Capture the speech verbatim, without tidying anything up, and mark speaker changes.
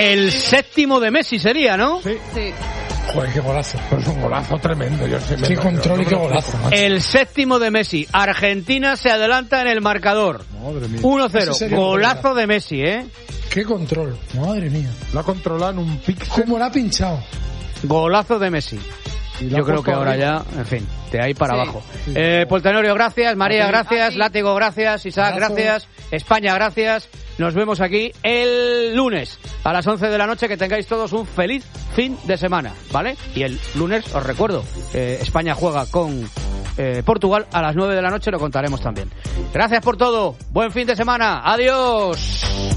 Speaker 1: El séptimo de Messi sería, ¿no?
Speaker 2: Sí.
Speaker 3: Sí.
Speaker 2: Joder, qué golazo. Es un golazo tremendo. Yo sé,
Speaker 4: Qué control y qué golazo, macho.
Speaker 1: El séptimo de Messi. Argentina se adelanta en el marcador.
Speaker 2: Madre mía.
Speaker 1: uno cero.
Speaker 4: Ese sería
Speaker 1: Golazo
Speaker 4: un
Speaker 1: de Messi, ¿eh?
Speaker 4: Qué control. Madre mía.
Speaker 2: La ha controlado en un píxel.
Speaker 4: ¿Cómo la ha pinchado?
Speaker 1: Golazo de Messi.
Speaker 2: Y la
Speaker 1: Yo
Speaker 2: ha
Speaker 1: creo
Speaker 2: puesto
Speaker 1: que ahora
Speaker 2: arriba.
Speaker 1: ya, en fin, de ahí para
Speaker 3: Sí.
Speaker 1: abajo. Eh, Poltenorio, gracias. María, gracias.
Speaker 3: Aquí.
Speaker 1: Látigo, gracias. Isaac,
Speaker 4: Abrazo.
Speaker 1: gracias. España, gracias. Nos vemos aquí el lunes a las once de la noche. Que tengáis todos un feliz fin de semana, ¿vale? Y el lunes, os recuerdo, eh, España juega con eh, Portugal a las nueve de la noche. Lo contaremos también. Gracias por todo. Buen fin de semana. Adiós.